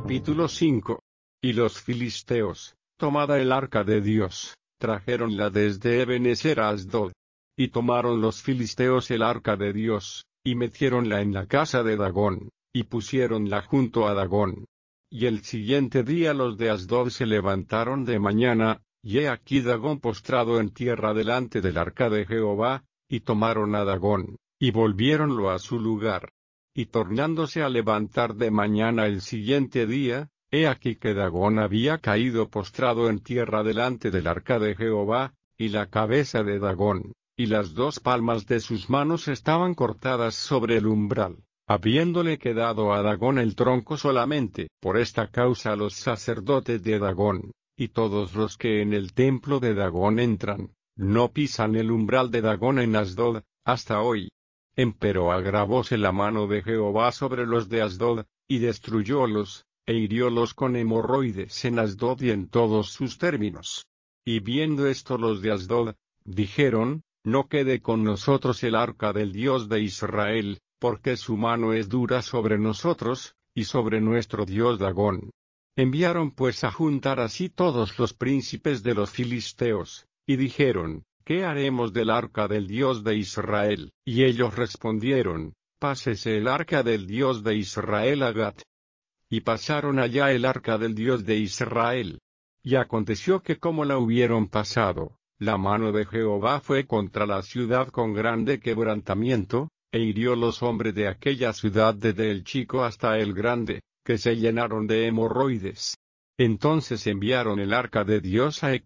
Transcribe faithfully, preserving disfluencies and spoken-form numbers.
Capítulo cinco. Y los filisteos, tomada el arca de Dios, trajeronla desde Ebenezer a Asdod. Y tomaron los filisteos el arca de Dios, y metiéronla en la casa de Dagón, y pusiéronla junto a Dagón. Y el siguiente día los de Asdod se levantaron de mañana, y he aquí Dagón postrado en tierra delante del arca de Jehová, y tomaron a Dagón, y volviéronlo a su lugar. Y tornándose a levantar de mañana el siguiente día, he aquí que Dagón había caído postrado en tierra delante del arca de Jehová, y la cabeza de Dagón, y las dos palmas de sus manos estaban cortadas sobre el umbral, habiéndole quedado a Dagón el tronco solamente. Por esta causa los sacerdotes de Dagón, y todos los que en el templo de Dagón entran, no pisan el umbral de Dagón en Asdod, hasta hoy. Empero agravóse la mano de Jehová sobre los de Asdod, y destruyólos, e hiriólos con hemorroides en Asdod y en todos sus términos. Y viendo esto los de Asdod, dijeron, no quede con nosotros el arca del Dios de Israel, porque su mano es dura sobre nosotros, y sobre nuestro Dios Dagón. Enviaron pues a juntar así todos los príncipes de los filisteos, y dijeron, ¿qué haremos del arca del Dios de Israel? Y ellos respondieron, pásese el arca del Dios de Israel a Gat. Y pasaron allá el arca del Dios de Israel. Y aconteció que como la hubieron pasado, la mano de Jehová fue contra la ciudad con grande quebrantamiento, e hirió los hombres de aquella ciudad desde el chico hasta el grande, que se llenaron de hemorroides. Entonces enviaron el arca de Dios a